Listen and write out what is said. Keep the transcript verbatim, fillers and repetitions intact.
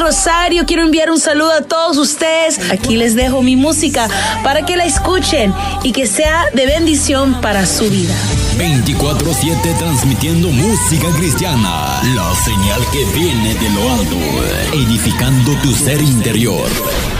Rosario. Quiero enviar un saludo a todos ustedes. Aquí les dejo mi música para que la escuchen y que sea de bendición para su vida. veinticuatro siete transmitiendo música cristiana, la señal que viene de lo alto, edificando tu ser interior.